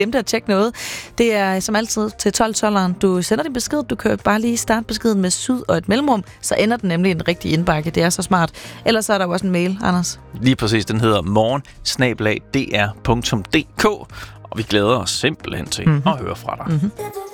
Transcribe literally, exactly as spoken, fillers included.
glemte at tjekke noget. Det er som altid til tolv tolveren. Du sender din besked, du kan bare lige starte beskeden med syd og et mellemrum, så ender den nemlig i en rigtig indbakke. Det er så smart. Ellers så er der jo også en mail, Anders. Lige præcis, den hedder morgen snabel-a d r punktum d k, og vi glæder os simpelthen til mm-hmm. at høre fra dig. Mm-hmm.